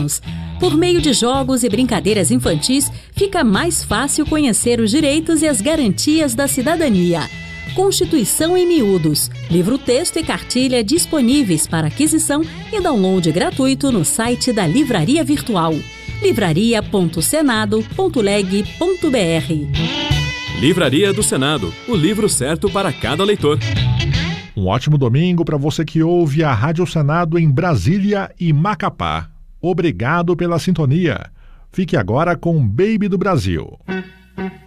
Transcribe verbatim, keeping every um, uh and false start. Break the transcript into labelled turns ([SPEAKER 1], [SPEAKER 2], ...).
[SPEAKER 1] cidadãos. Por meio de jogos e brincadeiras infantis, fica mais fácil conhecer os direitos e as garantias da cidadania. Constituição em Miúdos, livro-texto e cartilha disponíveis para aquisição e download gratuito no site da Livraria Virtual, livraria ponto senado ponto leg ponto br.
[SPEAKER 2] Livraria do Senado, o livro certo para cada leitor.
[SPEAKER 3] Um ótimo domingo para você que ouve a Rádio Senado em Brasília e Macapá. Obrigado pela sintonia. Fique agora com Baby do Brasil.